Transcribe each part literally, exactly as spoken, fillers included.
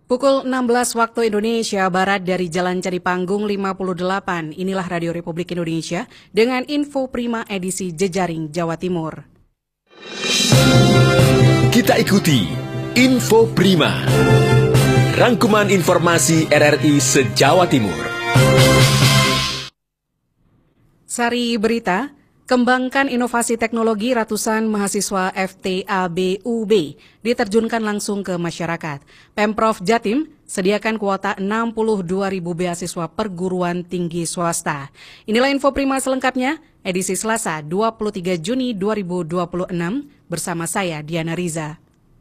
Pukul enam belas waktu Indonesia Barat dari Jalan Candi Panggung lima puluh delapan, inilah Radio Republik Indonesia dengan Info Prima edisi Jejaring Jawa Timur. Kita ikuti Info Prima, rangkuman informasi R R I se-Jawa Timur. Sari berita, kembangkan inovasi teknologi, ratusan mahasiswa F T A B U B diterjunkan langsung ke masyarakat. Pemprov Jatim sediakan kuota enam puluh dua ribu beasiswa perguruan tinggi swasta. Inilah Info Prima selengkapnya, edisi Selasa dua puluh tiga Juni dua ribu dua puluh enam, bersama saya Diana Riza.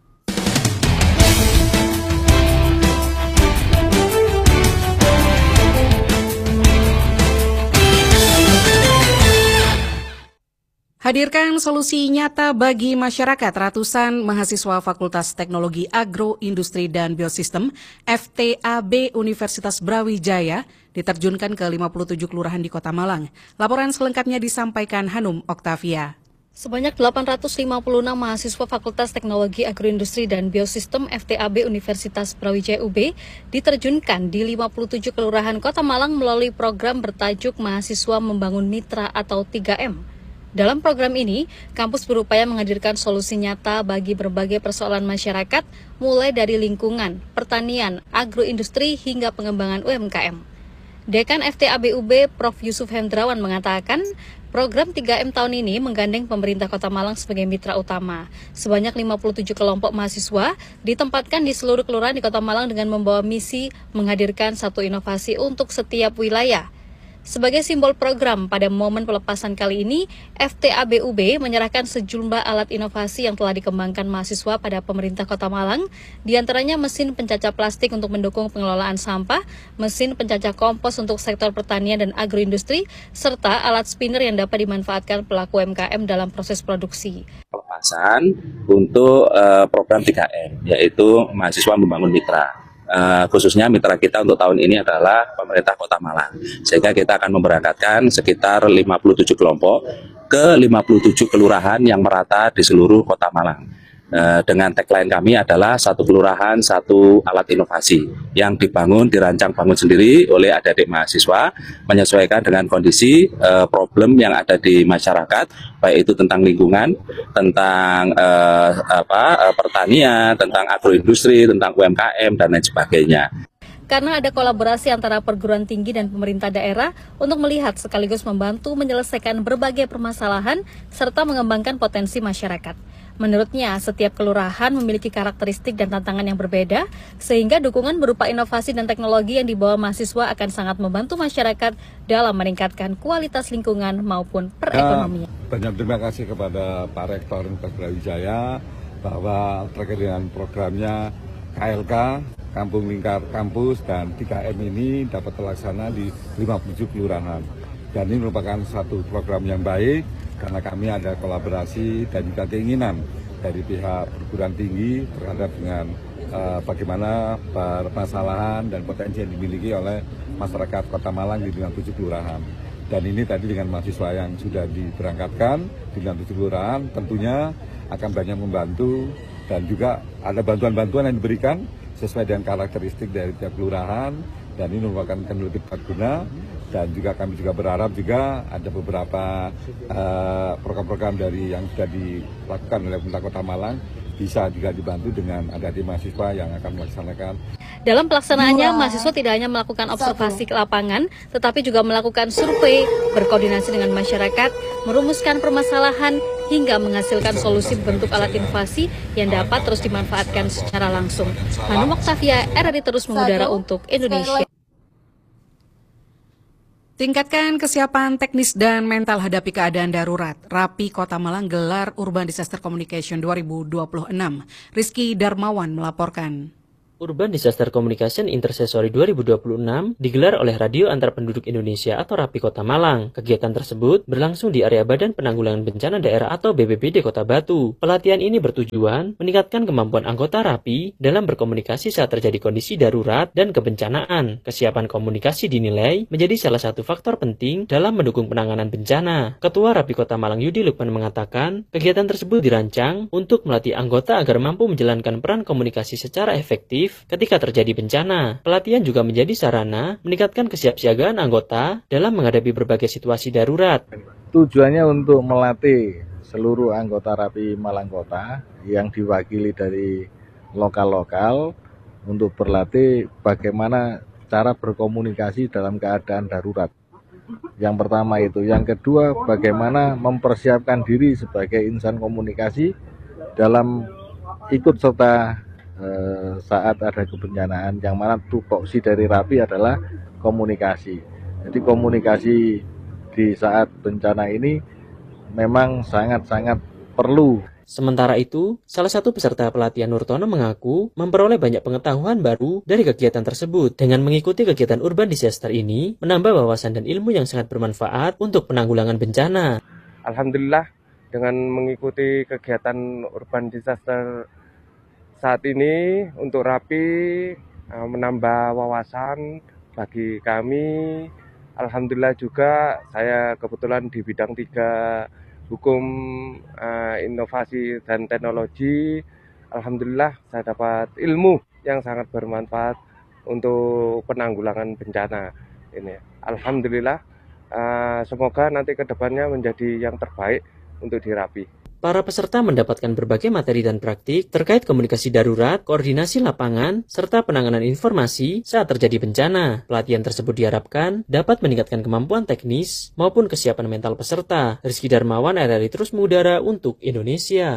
Hadirkan solusi nyata bagi masyarakat. Ratusan mahasiswa Fakultas Teknologi Agro, Industri, dan Biosistem F T A B Universitas Brawijaya diterjunkan ke lima puluh tujuh kelurahan di Kota Malang. Laporan selengkapnya disampaikan Hanum Oktavia. Sebanyak delapan ratus lima puluh enam mahasiswa Fakultas Teknologi Agroindustri dan Biosistem F T A B Universitas Brawijaya U B diterjunkan di lima puluh tujuh kelurahan Kota Malang melalui program bertajuk Mahasiswa Membangun Mitra atau tiga M. Dalam program ini, kampus berupaya menghadirkan solusi nyata bagi berbagai persoalan masyarakat, mulai dari lingkungan, pertanian, agroindustri, hingga pengembangan U M K M. Dekan F T A B U B, Profesor Yusuf Hendrawan mengatakan, program tiga M tahun ini menggandeng pemerintah Kota Malang sebagai mitra utama. Sebanyak lima puluh tujuh kelompok mahasiswa ditempatkan di seluruh kelurahan di Kota Malang dengan membawa misi menghadirkan satu inovasi untuk setiap wilayah. Sebagai simbol program pada momen pelepasan kali ini, F T A B U B menyerahkan sejumlah alat inovasi yang telah dikembangkan mahasiswa pada pemerintah Kota Malang, diantaranya mesin pencacah plastik untuk mendukung pengelolaan sampah, mesin pencacah kompos untuk sektor pertanian dan agroindustri, serta alat spinner yang dapat dimanfaatkan pelaku U M K M dalam proses produksi. Pelepasan untuk uh, program tiga M, yaitu mahasiswa membangun mitra. Uh, khususnya mitra kita untuk tahun ini adalah pemerintah Kota Malang, sehingga kita akan memberangkatkan sekitar lima puluh tujuh kelompok ke lima puluh tujuh kelurahan yang merata di seluruh Kota Malang. Uh, dengan tagline kami adalah satu kelurahan, satu alat inovasi yang dibangun, dirancang bangun sendiri oleh adik-adik mahasiswa, menyesuaikan dengan kondisi uh, problem yang ada di masyarakat, baik itu tentang lingkungan, tentang uh, apa, uh, pertanian, tentang agroindustri, tentang U M K M, dan lain sebagainya. Karena ada kolaborasi antara perguruan tinggi dan pemerintah daerah untuk melihat sekaligus membantu menyelesaikan berbagai permasalahan serta mengembangkan potensi masyarakat. Menurutnya, setiap kelurahan memiliki karakteristik dan tantangan yang berbeda, sehingga dukungan berupa inovasi dan teknologi yang dibawa mahasiswa akan sangat membantu masyarakat dalam meningkatkan kualitas lingkungan maupun perekonomian. Ya, banyak terima kasih kepada Pak Rektor Universitas Brawijaya bahwa terkait dengan programnya K L K, Kampung Lingkar Kampus, dan tiga M ini dapat terlaksana di lima puluh tujuh kelurahan. Dan ini merupakan satu program yang baik, karena kami ada kolaborasi dan juga keinginan dari pihak perguruan tinggi terhadap dengan uh, bagaimana permasalahan dan potensi yang dimiliki oleh masyarakat Kota Malang di lima puluh tujuh kelurahan. Dan ini tadi dengan mahasiswa yang sudah diberangkatkan di lima puluh tujuh kelurahan tentunya akan banyak membantu, dan juga ada bantuan-bantuan yang diberikan sesuai dengan karakteristik dari tiap kelurahan, dan ini merupakan teknologi berguna. Dan juga kami juga berharap juga ada beberapa program-program uh, dari yang sudah dilakukan oleh pemerintah Kota Malang bisa juga dibantu dengan adik-adik mahasiswa yang akan melaksanakan. Dalam pelaksanaannya, mahasiswa tidak hanya melakukan observasi ke lapangan, tetapi juga melakukan survei, berkoordinasi dengan masyarakat, merumuskan permasalahan, hingga menghasilkan solusi bentuk alat inovasi yang dapat terus dimanfaatkan secara langsung. Hanum Oktavia, R R I terus mengudara untuk Indonesia. Tingkatkan kesiapan teknis dan mental hadapi keadaan darurat. Rapi Kota Malang gelar Urban Disaster Communication dua ribu dua puluh enam. Rizky Darmawan melaporkan. Urban Disaster Communication Intercessory dua ribu dua puluh enam digelar oleh Radio Antar Penduduk Indonesia atau RAPI Kota Malang. Kegiatan tersebut berlangsung di area Badan Penanggulangan Bencana Daerah atau B P B D Kota Batu. Pelatihan ini bertujuan meningkatkan kemampuan anggota RAPI dalam berkomunikasi saat terjadi kondisi darurat dan kebencanaan. Kesiapan komunikasi dinilai menjadi salah satu faktor penting dalam mendukung penanganan bencana. Ketua RAPI Kota Malang Yudi Lukman mengatakan, kegiatan tersebut dirancang untuk melatih anggota agar mampu menjalankan peran komunikasi secara efektif efektif ketika terjadi bencana. Pelatihan juga menjadi sarana meningkatkan kesiapsiagaan anggota dalam menghadapi berbagai situasi darurat. Tujuannya untuk melatih seluruh anggota Rapi Malang Kota yang diwakili dari lokal-lokal untuk berlatih bagaimana cara berkomunikasi dalam keadaan darurat. Yang pertama itu. Yang kedua, bagaimana mempersiapkan diri sebagai insan komunikasi dalam ikut serta eh, saat ada kebencanaan, yang mana tupoksi dari Rapi adalah komunikasi. Jadi komunikasi di saat bencana ini memang sangat-sangat perlu. Sementara itu, salah satu peserta pelatihan Nurtono mengaku memperoleh banyak pengetahuan baru dari kegiatan tersebut. Dengan mengikuti kegiatan urban disaster ini, menambah wawasan dan ilmu yang sangat bermanfaat untuk penanggulangan bencana. Alhamdulillah, dengan mengikuti kegiatan urban disaster saat ini untuk Rapi menambah wawasan bagi kami. Alhamdulillah juga saya kebetulan di bidang tiga hukum, uh, inovasi dan teknologi. Alhamdulillah saya dapat ilmu yang sangat bermanfaat untuk penanggulangan bencana ini. Alhamdulillah, uh, semoga nanti ke depannya menjadi yang terbaik untuk di Rapi. Para peserta mendapatkan berbagai materi dan praktik terkait komunikasi darurat, koordinasi lapangan, serta penanganan informasi saat terjadi bencana. Pelatihan tersebut diharapkan dapat meningkatkan kemampuan teknis maupun kesiapan mental peserta. Rizky Darmawan, R R I Terus Mengudara untuk Indonesia.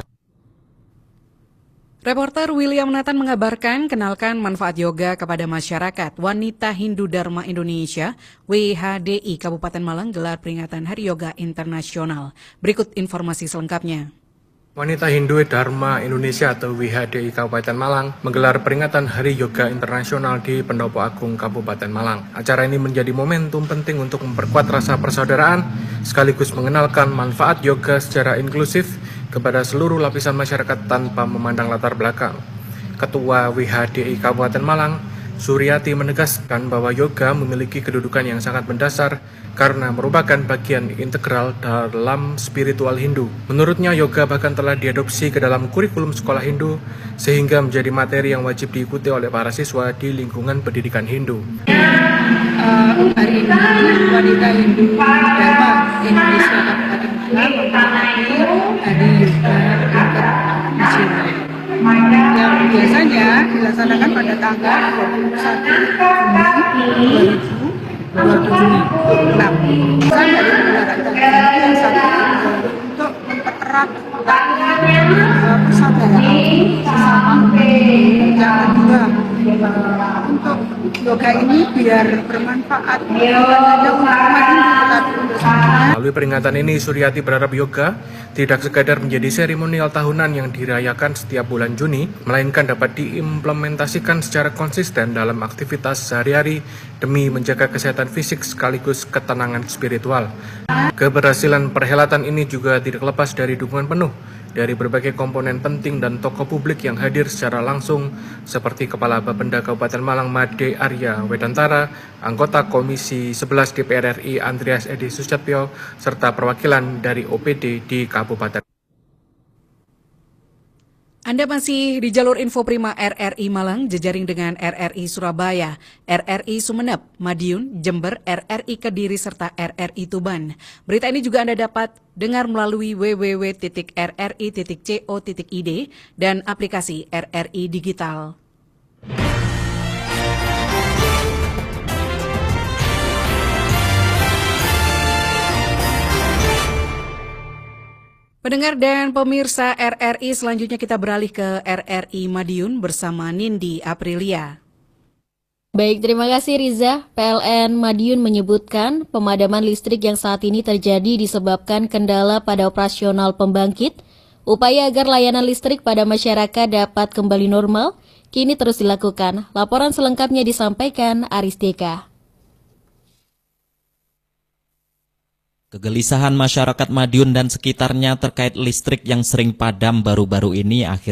Reporter William Nathan mengabarkan kenalkan manfaat yoga kepada masyarakat. Wanita Hindu Dharma Indonesia W H D I Kabupaten Malang gelar peringatan Hari Yoga Internasional. Berikut informasi selengkapnya. Wanita Hindu Dharma Indonesia atau W H D I Kabupaten Malang menggelar peringatan Hari Yoga Internasional di Pendopo Agung Kabupaten Malang. Acara ini menjadi momentum penting untuk memperkuat rasa persaudaraan sekaligus mengenalkan manfaat yoga secara inklusif kepada seluruh lapisan masyarakat tanpa memandang latar belakang. Ketua W H D I Kabupaten Malang, Suryati, menegaskan bahwa yoga memiliki kedudukan yang sangat mendasar karena merupakan bagian integral dalam spiritual Hindu. Menurutnya, yoga bahkan telah diadopsi ke dalam kurikulum sekolah Hindu sehingga menjadi materi yang wajib diikuti oleh para siswa di lingkungan pendidikan Hindu. Uh, hari ini wanita Hindu Dharma Indonesia Kabupaten Malang memperingati Hari Yoga Internasional yang biasanya dilaksanakan pada tanggal dua puluh satu Juni dua ribu dua puluh enam. Pesan dari penyelenggaraan tanggal yang satu untuk mempererat persaudaraan sesama. Yang kedua, untuk yoga ini biar bermanfaat bukan hanya untuk umat Hindu tetapi untuk semuanya. Melalui peringatan ini, Suryati berharap yoga tidak sekadar menjadi seremonial tahunan yang dirayakan setiap bulan Juni, melainkan dapat diimplementasikan secara konsisten dalam aktivitas sehari-hari demi menjaga kesehatan fisik sekaligus ketenangan spiritual. Keberhasilan perhelatan ini juga tidak lepas dari dukungan penuh dari berbagai komponen penting dan tokoh publik yang hadir secara langsung seperti Kepala Bapenda Kabupaten Malang Made Arya Wedantara, anggota Komisi sebelas D P R R I Andreas Edi Sucatyo, serta perwakilan dari O P D di Kabupaten. Anda masih di jalur Info Prima R R I Malang, jejaring dengan R R I Surabaya, R R I Sumeneb, Madiun, Jember, R R I Kediri, serta R R I Tuban. Berita ini juga Anda dapat dengar melalui w w w titik r r i titik co titik i d dan aplikasi R R I Digital. Pendengar dan pemirsa R R I, selanjutnya kita beralih ke R R I Madiun bersama Nindi Aprilia. Baik, terima kasih Riza. P L N Madiun menyebutkan pemadaman listrik yang saat ini terjadi disebabkan kendala pada operasional pembangkit. Upaya agar layanan listrik pada masyarakat dapat kembali normal kini terus dilakukan. Laporan selengkapnya disampaikan Aris Deka. Kegelisahan masyarakat Madiun dan sekitarnya terkait listrik yang sering padam baru-baru ini akhirnya